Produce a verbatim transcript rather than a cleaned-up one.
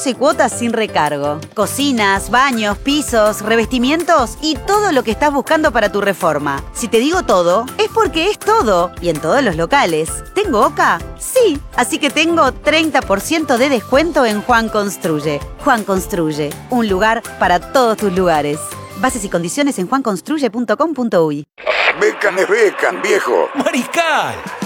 doce cuotas sin recargo. Cocinas, baños, pisos, revestimientos y todo lo que estás buscando para tu reforma. Si te digo todo, es porque es todo. Y en todos los locales. ¿Tengo Oca? Sí. Así que tengo treinta por ciento de descuento en Juan Construye. Juan Construye, un lugar para todos tus lugares. Bases y condiciones en juan construye punto com punto uy. Becan es Becan, viejo. Mariscal.